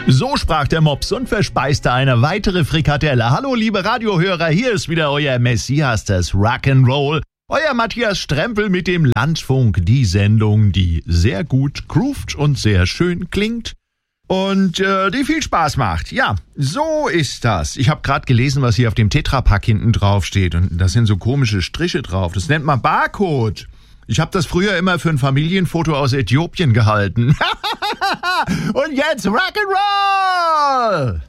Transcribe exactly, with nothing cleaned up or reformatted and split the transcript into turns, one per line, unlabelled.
So sprach der Mops und verspeiste eine weitere Frikadelle. Hallo liebe Radiohörer, hier ist wieder euer Messias des Rock'n'Roll. Euer Matthias Strempel mit dem Landfunk, die Sendung, die sehr gut groovt und sehr schön klingt und äh, die viel Spaß macht. Ja, so ist das. Ich habe gerade gelesen, was hier auf dem Tetrapack hinten drauf steht und da sind so komische Striche drauf. Das nennt man Barcode. Ich habe das früher immer für ein Familienfoto aus Äthiopien gehalten. Und jetzt Rock'n'Roll!